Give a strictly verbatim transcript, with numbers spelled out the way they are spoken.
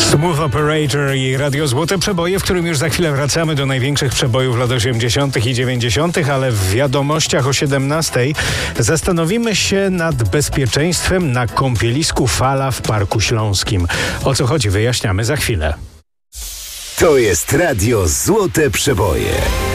Smooth Operator i Radio Złote Przeboje, w którym już za chwilę wracamy do największych przebojów lat osiemdziesiątych i dziewięćdziesiątych, ale w wiadomościach o siedemnastej zastanowimy się nad bezpieczeństwem na kąpielisku Fala w Parku Śląskim. O co chodzi, wyjaśniamy za chwilę. To jest Radio Złote Przeboje.